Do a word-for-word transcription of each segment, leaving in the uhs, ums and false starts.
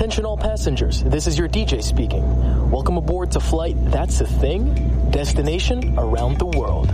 Attention all passengers, this is your D J speaking. Welcome aboard to flight That's a Thing, destination around the world.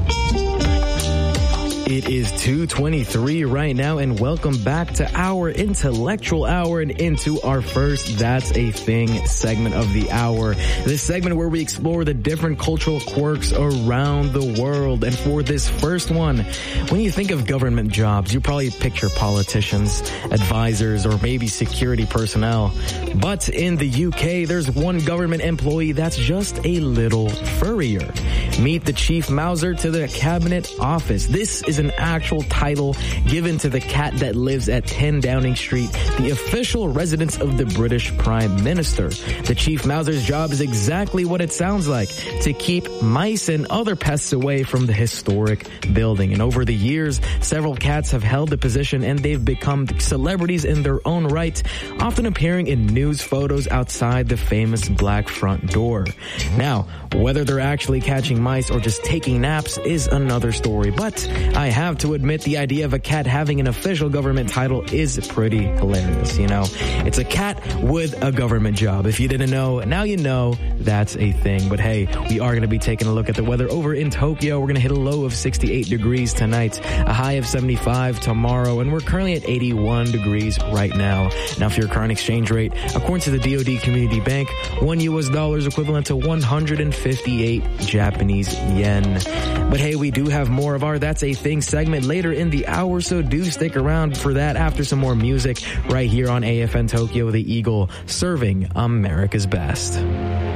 It is two twenty-three right now, and welcome back to our intellectual hour and into our first That's a Thing segment of the hour. This segment where we explore the different cultural quirks around the world. And for this first one, when you think of government jobs, you probably picture politicians, advisors, or maybe security personnel. But in the U K, there's one government employee that's just a little furrier. Meet the Chief Mouser to the Cabinet Office. This is an actual title given to the cat that lives at ten Downing Street, the official residence of the British Prime Minister. The Chief Mouser's job is exactly what it sounds like, to keep mice and other pests away from the historic building. And over the years, several cats have held the position and they've become celebrities in their own right, often appearing in news photos outside the famous black front door. Now, whether they're actually catching mice or just taking naps is another story, but I have to admit the idea of a cat having an official government title is pretty hilarious, you know. It's a cat with a government job. If you didn't know, now you know that's a thing. But hey, we are going to be taking a look at the weather over in Tokyo. We're going to hit a low of sixty-eight degrees tonight, a high of seventy-five tomorrow, and we're currently at eighty-one degrees right now. Now for your current exchange rate, according to the D O D Community Bank, one U S dollar is equivalent to one hundred fifty-eight Japanese yen. But hey, we do have more of our That's a Thing segment later in the hour, so do stick around for that after some more music right here on A F N Tokyo, the Eagle, serving America's best.